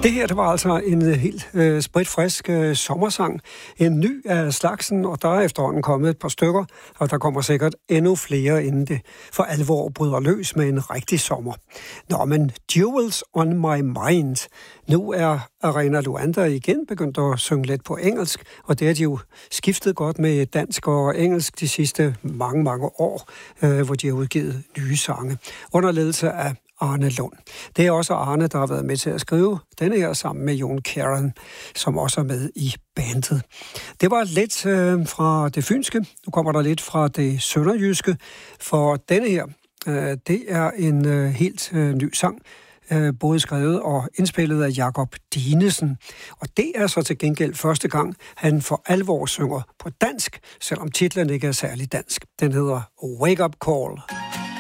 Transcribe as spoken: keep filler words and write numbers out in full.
Det her, det var altså en helt øh, spritfrisk øh, sommersang. En ny af slagsen, og der er efterhånden kommet et par stykker, og der kommer sikkert endnu flere, inden det for alvor bryder løs med en rigtig sommer. Nå, men Jewels on my mind. Nu er Arena Luanda igen begyndt at synge lidt på engelsk, og det har de jo skiftet godt med dansk og engelsk de sidste mange, mange år, øh, hvor de har udgivet nye sange. Under ledelse af Arne Lund. Det er også Arne, der har været med til at skrive denne her sammen med Jon Karen, som også er med i bandet. Det var lidt øh, fra det fynske. Nu kommer der lidt fra det sønderjyske, for denne her, øh, det er en øh, helt øh, ny sang, øh, både skrevet og indspillet af Jakob Dinesen. Og det er så til gengæld første gang, han for alvor synger på dansk, selvom titlen ikke er særlig dansk. Den hedder Wake Up Call.